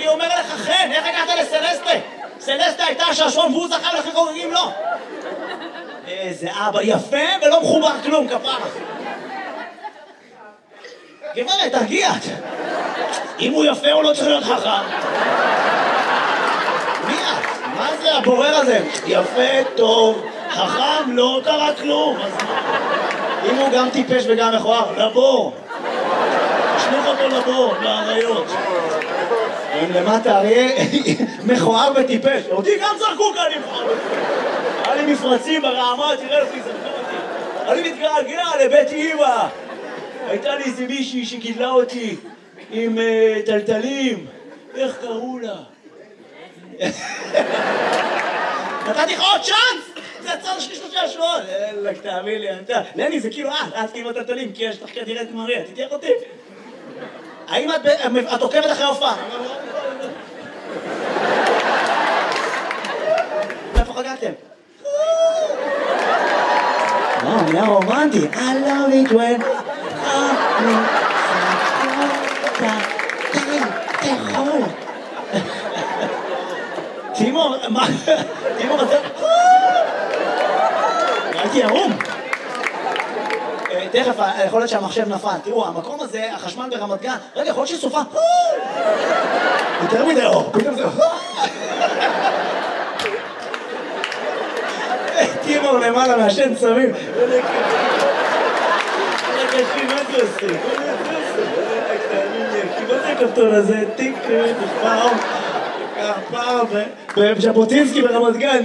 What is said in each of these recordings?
אני אומר לך חן, איך הגעת לסלסטה? סלסטה הייתה השעשון והוא זכה ולכן חוגגים לו. איזה אבא יפה ולא מחובר כלום, כפרה. גברת, תרגיעת. אם הוא יפה הוא לא צריך להיות חכם. מי את? מה זה הבורר הזה? יפה, טוב, חכם, לא קרה כלום. אז אם הוא גם טיפש וגם מכוער, לבור. תשלח אותו לבור, לאריות. הם למטה אריה מכוער וטיפש. אותי גם זרקו כאן עם מכוער. היה לי מפרצים ברעמה, תראה אותי, זרקו אותי. אני מתגעגע לבית אמא. הייתה לי איזה מישהי שגידלה אותי עם טלטלים. איך קראו לה? נתתי לך עוד צ'אנס! זה הצד השני של השעון! אלק, תאמין לי, לני, זה כאילו את כאילו הטלטלים, כי יש לך כנראה את מריה, תתייך אותי. האם את עוקבת אחרי הופעה? איפה חגגתם? וואו, נהיה רומנטי. I love it when... תאכול. תימור, מה? תימור, אתה... הייתי ערום. תכף, יכול להיות שהמחשב נפל. תראו, המקום הזה, החשמל ברמת גן, רגע, יכול להיות שסופה. יותר מדי אור, פתאום זה... תימור למעלה מהשן צמים. מה זה עושה? מה זה הכפתור הזה? טיק, פעם, בז'בוטינסקי ברמת גן.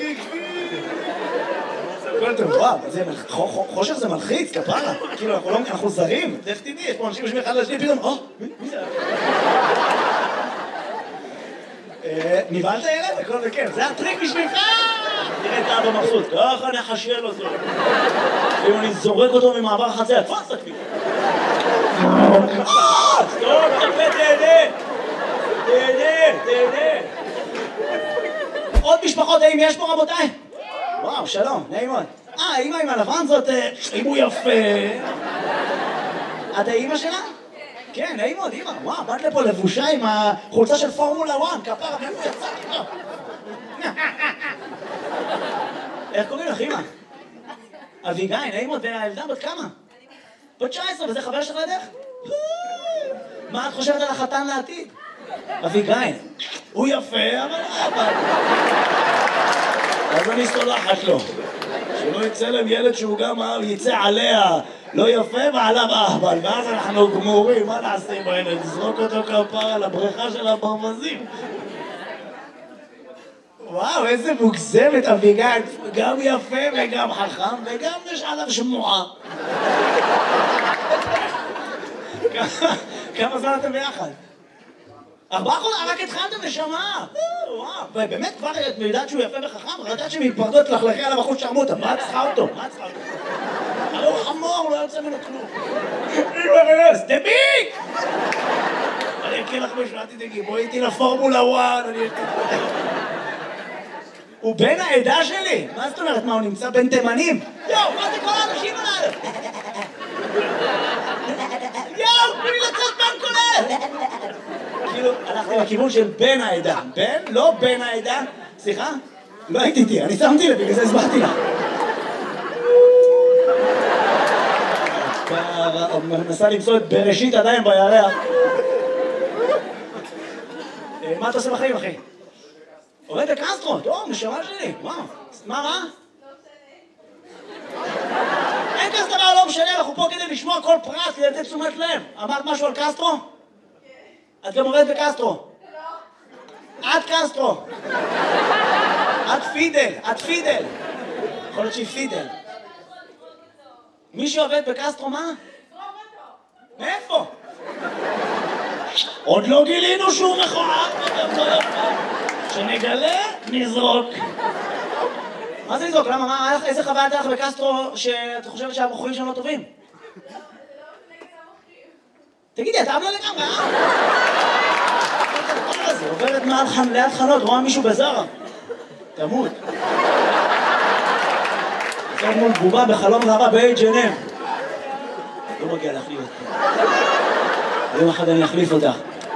וואו, חושך זה מלחיץ, כפרה. כאילו, אנחנו זרים. איך תדעי, יש פה אנשים יושבים אחד לשני, פתאום, מי זה? נבהלת ילד? הכל בכיף. זה הטריק בשבילך! תראה את אבא מבסוט, ככה נחשל אותו. אם אני זורק אותו ממעבר החציה, תפוס אותי. סטופ, תפה, תהנה. תהנה. עוד משפחות, האם יש פה רבותיי? וואו, שלום, נעים מאוד. אמא עם הלבן זאת, אם הוא יפה. את האמא שלה? כן, נעים מאוד, אמא. וואו, באת לפה לבושה עם החולצה של פורמולה 1, כפרה, ואיפה יצא איתו? איך קוראים לך, אמא? אביגיל, נעים מאוד, והילדה בת כמה? בת 19, וזה חבר שלך לדרך? מה את חושבת על החתן לעתיד? אביגיל, הוא יפה, אבל... אז אני סולחת לו. שלא יצא להם ילד שהוא גם יצא עליה לא יפה ועליו אהבל, ואז אנחנו גמורים, מה נעשה עם הילד? נזרוק אותו כפרה על הבריכה של הברווזים. וואו, איזה מוגזמת אביגיל, גם יפה וגם חכם וגם יש עליו שמועה. כמה זמן אתם ביחד? 4 חודשים, רק התחלתם נשמה. וואו, ובאמת כבר את יודעת שהוא יפה וחכם, רק יודעת שמתפרדות לחלכי עליו אחוז שרמוטה. מה את צריכה אותו? הרי הוא חמור, לא יוצא ממנו כלום. אימא, דביק! אני אקריא לך משהו, אל תדאגי, בואי איתי לפורמולה 1, הוא בן העדה שלי. מה זאת אומרת? מה, הוא נמצא בין תימנים? יואו, מה זה כל האנשים עליו? יואו, תנו לי לצאת בן כולל! כאילו, הלכתי לכיוון של בן העדה. בן? לא בן העדה. סליחה? לא הייתי איתי, אני שמתי לב, בגלל זה הסברתי לך. מנסה למצוא את בראשית עדיין בירח. מה אתה עושה בחיים, אחי? עובד בקסטרו, טוב, נשמה שלי. וואו, מה רע? אין כזה דבר, לא משנה, אנחנו פה כדי לשמוע כל פרט, כדי לתת תשומת לב. אמרת משהו על קסטרו? את גם עובדת בקסטרו. את קסטרו. את פידל. יכול להיות שהיא פידל. מי שעובד בקסטרו, מה? מאיפה? עוד לא גילינו שהוא מכוער. שנגלה, נזרוק. מה זה לזרוק? למה? איזה חוויה הייתה לך בקסטרו שאתה חושבת שהבחורים שם לא טובים? תגידי, אתה עמלה לגמרי, זה עוברת ליד חנות, רואה מישהו בזרה. תמות. עכשיו מול בובה בחלום רבה ב-H&M. לא מגיע להחליף אותך. יום אחד אני אחליף אותך.